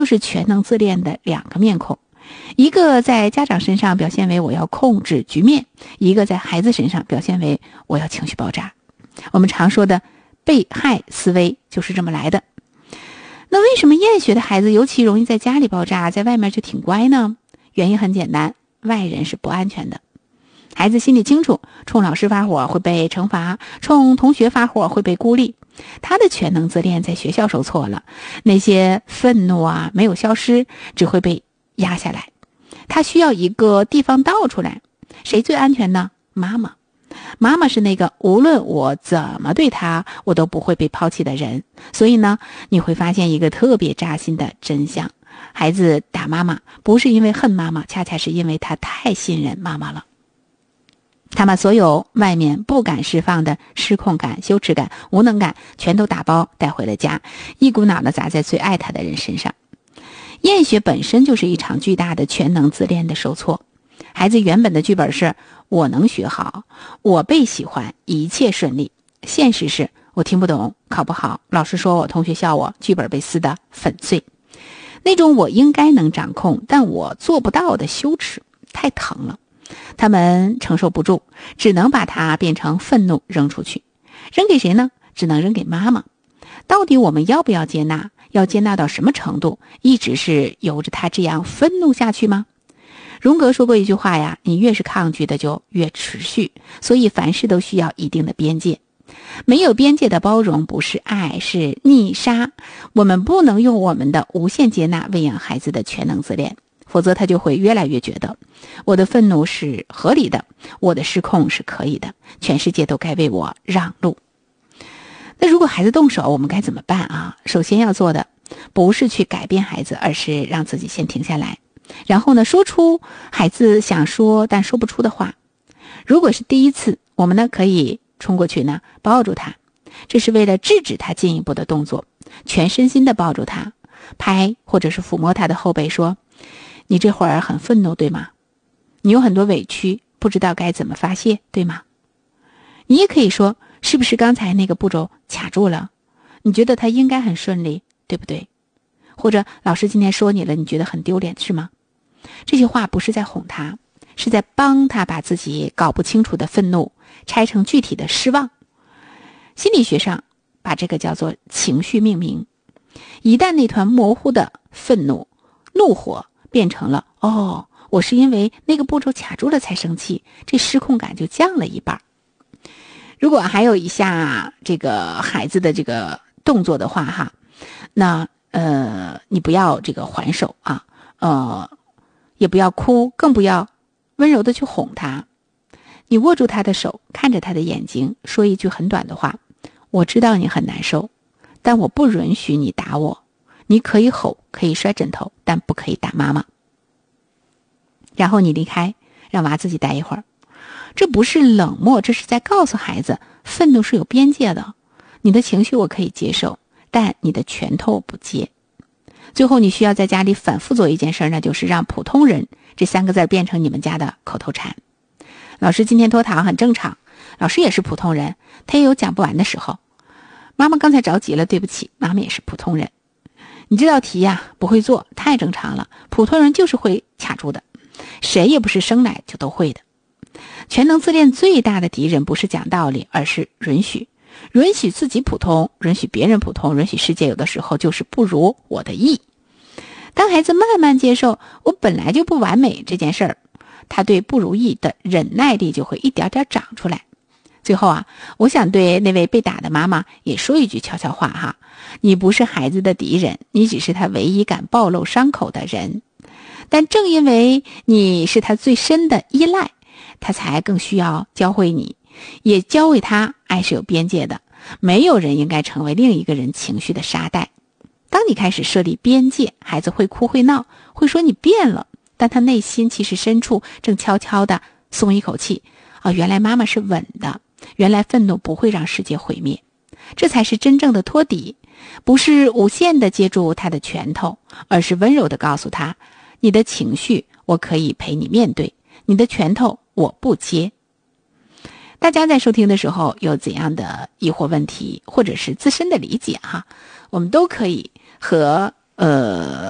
就是全能自恋的两个面孔，一个在家长身上表现为我要控制局面，一个在孩子身上表现为我要情绪爆炸。我们常说的被害思维就是这么来的。那为什么厌学的孩子尤其容易在家里爆炸，在外面就挺乖呢？原因很简单，外人是不安全的。孩子心里清楚，冲老师发火会被惩罚，冲同学发火会被孤立。他的全能自恋在学校受挫了，那些愤怒没有消失，只会被压下来。他需要一个地方倒出来。谁最安全呢？妈妈。妈妈是那个无论我怎么对他，我都不会被抛弃的人。所以呢，你会发现一个特别扎心的真相。孩子打妈妈不是因为恨妈妈，恰恰是因为他太信任妈妈了。他把所有外面不敢释放的失控感、羞耻感、无能感全都打包带回了家，一股脑的砸在最爱他的人身上。厌学本身就是一场巨大的全能自恋的受挫。孩子原本的剧本是我能学好，我被喜欢，一切顺利。现实是我听不懂，考不好，老师说我，同学笑我，剧本被撕得粉碎。那种我应该能掌控但我做不到的羞耻太疼了，他们承受不住，只能把它变成愤怒扔出去。扔给谁呢？只能扔给妈妈。到底我们要不要接纳？要接纳到什么程度？一直是由着他这样愤怒下去吗？荣格说过一句话呀，你越是抗拒的就越持续，所以凡事都需要一定的边界。没有边界的包容不是爱，是逆杀。我们不能用我们的无限接纳喂养孩子的全能自恋，否则他就会越来越觉得我的愤怒是合理的，我的失控是可以的，全世界都该为我让路。那如果孩子动手，我们该怎么办啊？首先要做的不是去改变孩子，而是让自己先停下来，然后呢，说出孩子想说但说不出的话。如果是第一次，我们呢可以冲过去呢抱住他，这是为了制止他进一步的动作，全身心的抱住他，拍或者是抚摸他的后背，说你这会儿很愤怒对吗？你有很多委屈，不知道该怎么发泄对吗？你也可以说是不是刚才那个步骤卡住了？你觉得他应该很顺利对不对？或者老师今天说你了，你觉得很丢脸是吗？这些话不是在哄他，是在帮他把自己搞不清楚的愤怒拆成具体的失望。心理学上把这个叫做情绪命名。一旦那团模糊的愤怒、怒火变成了我是因为那个步骤卡住了才生气，这失控感就降了一半。如果还有一下这个孩子的这个动作的话那你不要这个还手也不要哭，更不要温柔的去哄他。你握住他的手，看着他的眼睛，说一句很短的话，我知道你很难受，但我不允许你打我。你可以吼，可以摔枕头，但不可以打妈妈。然后你离开，让娃自己待一会儿。这不是冷漠，这是在告诉孩子，愤怒是有边界的。你的情绪我可以接受，但你的拳头不接。最后你需要在家里反复做一件事，那就是让普通人这3个字变成你们家的口头禅。老师今天拖堂很正常，老师也是普通人，他也有讲不完的时候。妈妈刚才着急了，对不起，妈妈也是普通人。你这道题不会做，太正常了，普通人就是会卡住的，谁也不是生来就都会的。全能自恋最大的敌人不是讲道理，而是允许自己普通，允许别人普通，允许世界有的时候就是不如我的意。当孩子慢慢接受我本来就不完美这件事儿，他对不如意的忍耐力就会一点点长出来。最后我想对那位被打的妈妈也说一句悄悄话你不是孩子的敌人，你只是他唯一敢暴露伤口的人。但正因为你是他最深的依赖，他才更需要教会你，也教会他爱是有边界的。没有人应该成为另一个人情绪的沙袋。当你开始设立边界，孩子会哭会闹，会说你变了，但他内心其实深处正悄悄地松一口气原来妈妈是稳的，原来愤怒不会让世界毁灭。这才是真正的托底，不是无限地接住他的拳头，而是温柔地告诉他，你的情绪我可以陪你面对，你的拳头我不接。大家在收听的时候有怎样的疑惑问题，或者是自身的理解我们都可以和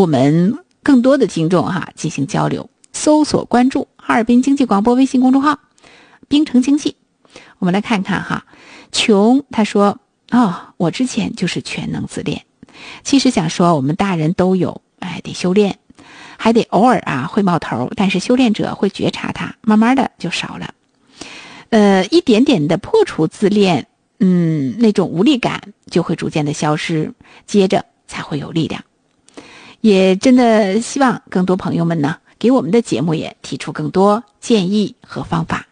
我们更多的听众进行交流，搜索关注哈尔滨经济广播微信公众号冰城经济。我们来看看琼他说我之前就是全能自恋。其实想说我们大人都有，得修炼，还得偶尔会冒头，但是修炼者会觉察它，慢慢的就少了。一点点的破除自恋，那种无力感就会逐渐的消失，接着才会有力量。也真的希望更多朋友们呢，给我们的节目也提出更多建议和方法。